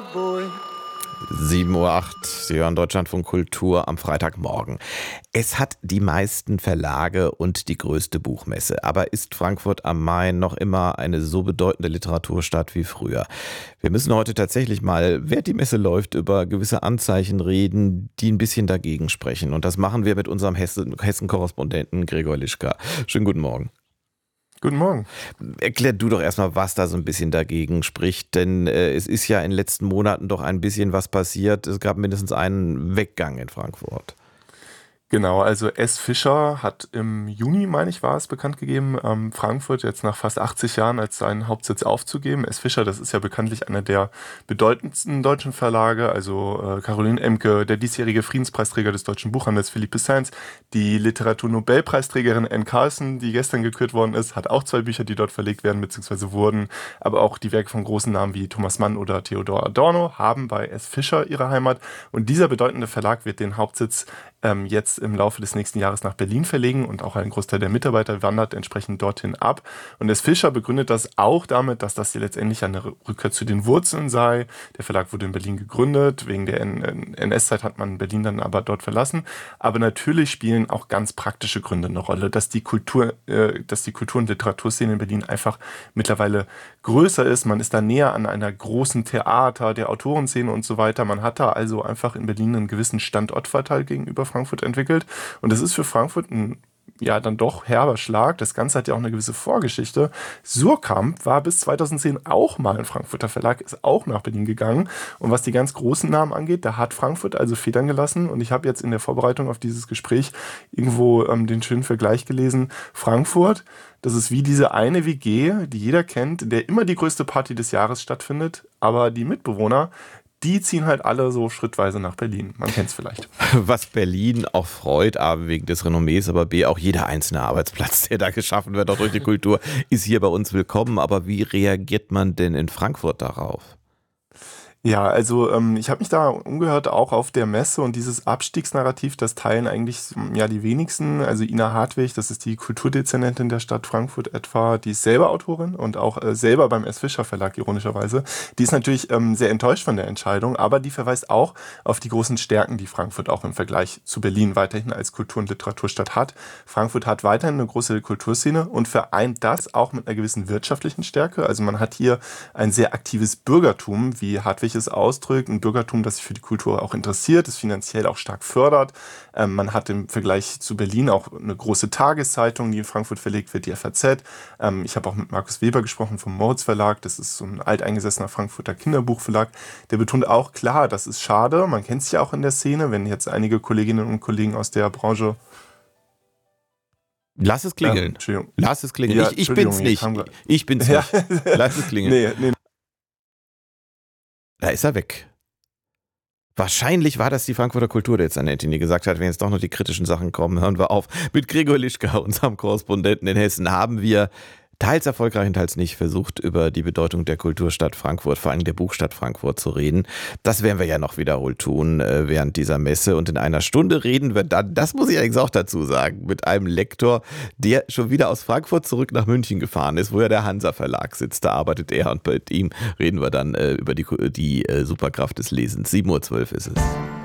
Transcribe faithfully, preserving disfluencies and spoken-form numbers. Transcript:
boy. sieben Uhr acht, Sie hören Deutschlandfunk Kultur am Freitagmorgen. Es hat die meisten Verlage und die größte Buchmesse. Aber ist Frankfurt am Main noch immer eine so bedeutende Literaturstadt wie früher? Wir müssen heute tatsächlich mal, während die Messe läuft, über gewisse Anzeichen reden, die ein bisschen dagegen sprechen. Und das machen wir mit unserem Hessen- Hessen-Korrespondenten Gregor Lischka. Schönen guten Morgen. Guten Morgen. Erklär du doch erstmal, was da so ein bisschen dagegen spricht, denn äh, es ist ja in den letzten Monaten doch ein bisschen was passiert. Es gab mindestens einen Weggang in Frankfurt. Genau, also S. Fischer hat im Juni, meine ich, war es bekannt gegeben, ähm, Frankfurt jetzt nach fast achtzig Jahren als seinen Hauptsitz aufzugeben. S. Fischer, das ist ja bekanntlich einer der bedeutendsten deutschen Verlage, also äh, Caroline Emke, der diesjährige Friedenspreisträger des deutschen Buchhandels Philippe Sands, die Literaturnobelpreisträgerin Anne Carlson, die gestern gekürt worden ist, hat auch zwei Bücher, die dort verlegt werden bzw. wurden, aber auch die Werke von großen Namen wie Thomas Mann oder Theodor Adorno haben bei S. Fischer ihre Heimat, und dieser bedeutende Verlag wird den Hauptsitz ähm, jetzt im Laufe des nächsten Jahres nach Berlin verlegen, und auch ein Großteil der Mitarbeiter wandert entsprechend dorthin ab. Und S. Fischer begründet das auch damit, dass das hier letztendlich eine Rückkehr zu den Wurzeln sei. Der Verlag wurde in Berlin gegründet, wegen der N S-Zeit hat man Berlin dann aber dort verlassen. Aber natürlich spielen auch ganz praktische Gründe eine Rolle, dass die Kultur, äh, dass die Kultur- und Literaturszene in Berlin einfach mittlerweile größer ist. Man ist da näher an einer großen Theater, der Autorenszene und so weiter. Man hat da also einfach in Berlin einen gewissen Standortvorteil gegenüber Frankfurt entwickelt. Und das ist für Frankfurt ein ja dann doch herber Schlag. Das Ganze hat ja auch eine gewisse Vorgeschichte. Suhrkamp war bis zweitausendzehn auch mal ein Frankfurter Verlag, ist auch nach Berlin gegangen. Und was die ganz großen Namen angeht, da hat Frankfurt also Federn gelassen. Und ich habe jetzt in der Vorbereitung auf dieses Gespräch irgendwo ähm, den schönen Vergleich gelesen. Frankfurt, das ist wie diese eine W G, die jeder kennt, in der immer die größte Party des Jahres stattfindet. Aber die Mitbewohner, die ziehen halt alle so schrittweise nach Berlin. Man kennt es vielleicht. Was Berlin auch freut, A, wegen des Renommees, aber B, auch jeder einzelne Arbeitsplatz, der da geschaffen wird, auch durch die Kultur, ist hier bei uns willkommen. Aber wie reagiert man denn in Frankfurt darauf? Ja, also ähm, ich habe mich da umgehört, auch auf der Messe, und dieses Abstiegsnarrativ, das teilen eigentlich ja die wenigsten. Also Ina Hartwig, das ist die Kulturdezernentin der Stadt Frankfurt etwa, die ist selber Autorin und auch äh, selber beim S. Fischer Verlag, ironischerweise. Die ist natürlich ähm, sehr enttäuscht von der Entscheidung, aber die verweist auch auf die großen Stärken, die Frankfurt auch im Vergleich zu Berlin weiterhin als Kultur- und Literaturstadt hat. Frankfurt hat weiterhin eine große Kulturszene und vereint das auch mit einer gewissen wirtschaftlichen Stärke. Also man hat hier ein sehr aktives Bürgertum, wie Hartwig es ausdrückt, ein Bürgertum, das sich für die Kultur auch interessiert, es finanziell auch stark fördert. Ähm, man hat im Vergleich zu Berlin auch eine große Tageszeitung, die in Frankfurt verlegt wird, die F A Z. Ähm, ich habe auch mit Markus Weber gesprochen vom Moritz Verlag, das ist so ein alteingesessener Frankfurter Kinderbuchverlag. Der betont auch, klar, das ist schade, man kennt es ja auch in der Szene, wenn jetzt einige Kolleginnen und Kollegen aus der Branche Lass es klingeln. Ähm, Entschuldigung. Lass es klingeln. Ja, ich, ich bin's nicht. Ich bin's Ja. nicht. Lass es klingeln. Nee, nee. Da ist er weg. Wahrscheinlich war das die Frankfurter Kulturdezernentin, die gesagt hat, wenn jetzt doch noch die kritischen Sachen kommen, hören wir auf. Mit Gregor Lischka, unserem Korrespondenten in Hessen, haben wir teils erfolgreich und teils nicht versucht, über die Bedeutung der Kulturstadt Frankfurt, vor allem der Buchstadt Frankfurt, zu reden. Das werden wir ja noch wiederholt tun äh, während dieser Messe. Und in einer Stunde reden wir dann, das muss ich allerdings auch dazu sagen, mit einem Lektor, der schon wieder aus Frankfurt zurück nach München gefahren ist, wo ja der Hansa Verlag sitzt. Da arbeitet er, und mit ihm reden wir dann äh, über die, die äh, Superkraft des Lesens. sieben Uhr zwölf ist es.